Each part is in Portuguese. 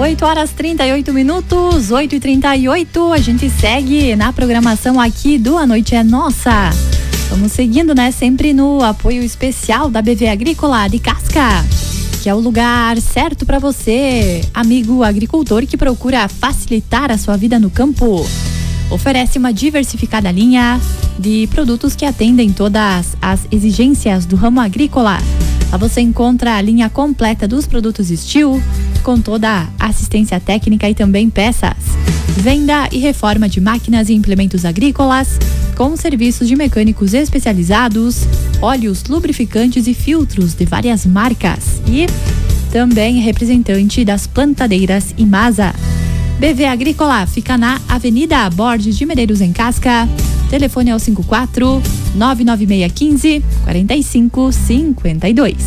8h38, 8h38, a gente segue na programação aqui do A Noite é Nossa. Vamos seguindo, né? Sempre no apoio especial da BV Agrícola de Casca, que é o lugar certo para você, amigo agricultor que procura facilitar a sua vida no campo. Oferece uma diversificada linha de produtos que atendem todas as exigências do ramo agrícola. Lá você encontra a linha completa dos produtos Steel, com toda a assistência técnica e também peças. Venda e reforma de máquinas e implementos agrícolas, com serviços de mecânicos especializados, óleos, lubrificantes e filtros de várias marcas. E também representante das plantadeiras Imasa. BV Agrícola fica na Avenida Borges de Medeiros, em Casca. Telefone é o 54 99615 4552.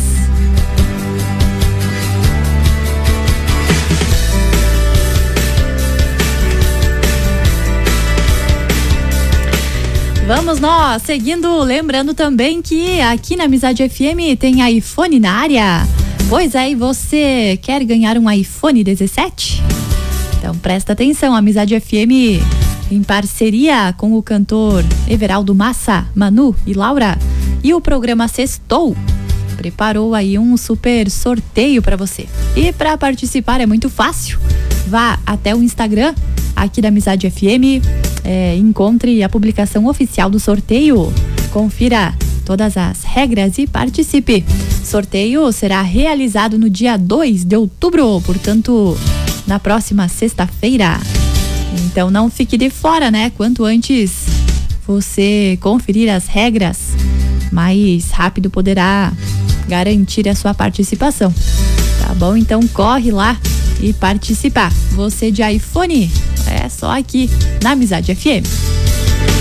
Vamos nós, seguindo, lembrando também que aqui na Amizade FM tem iPhone na área. Pois é, e você quer ganhar um iPhone 17? Então presta atenção, a Amizade FM, em parceria com o cantor Everaldo Massa, Manu e Laura, e o programa Sextou, preparou aí um super sorteio para você. E para participar é muito fácil. Vá até o Instagram aqui da Amizade FM, encontre a publicação oficial do sorteio, confira todas as regras e participe. Sorteio será realizado no dia 2 de outubro, portanto, na próxima sexta-feira. Então não fique de fora, né? Quanto antes você conferir as regras, mais rápido poderá garantir a sua participação. Tá bom? Então corre lá e participar. Você de iPhone, é só aqui na Amizade FM.